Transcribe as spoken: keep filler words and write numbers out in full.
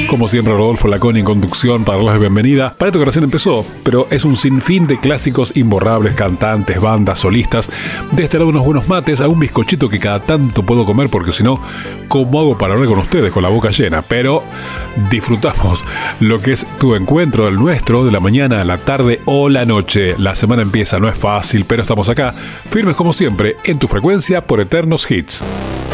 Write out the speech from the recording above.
Como siempre, Rodolfo Laconi en conducción para darles la bienvenida. Para esto que recién empezó, pero es un sinfín de clásicos imborrables, cantantes, bandas, solistas. De este lado unos buenos mates, a un bizcochito que cada tanto puedo comer porque si no, ¿cómo hago para hablar con ustedes con la boca llena? Pero disfrutamos lo que es tu encuentro, el nuestro, de la mañana a la tarde o la noche. La semana empieza, no es fácil, pero estamos acá, firmes como siempre, en tu frecuencia por Eternos Hits.